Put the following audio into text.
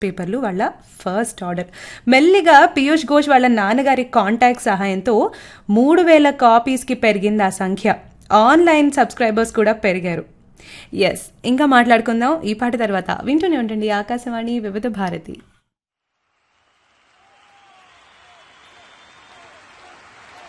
పేపర్లు వాళ్ళ first order. మెల్లిగా పీయూష్ ఘోష్ వాళ్ళ నాన్నగారి కాంటాక్ట్ సహాయంతో 3,000 కాపీస్కి పెరిగింది ఆ సంఖ్య. ఆన్లైన్ సబ్స్క్రైబర్స్ కూడా పెరిగారు. ఎస్, ఇంకా మాట్లాడుకుందాం ఈ పాట తర్వాత. వింటూనే ఉండండి ఆకాశవాణి వివిధ భారతి.